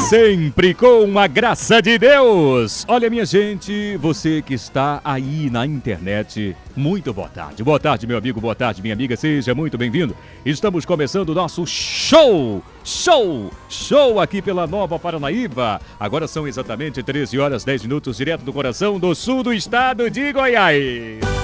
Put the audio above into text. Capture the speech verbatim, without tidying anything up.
Sempre com a graça de Deus. Olha, minha gente, você que está aí na internet, muito boa tarde. Boa tarde, meu amigo, boa tarde, minha amiga, seja muito bem-vindo. Estamos começando o nosso show, show, show aqui pela Nova Paranaíba. Agora são exatamente treze horas, dez minutos, direto do coração do sul do estado de Goiás.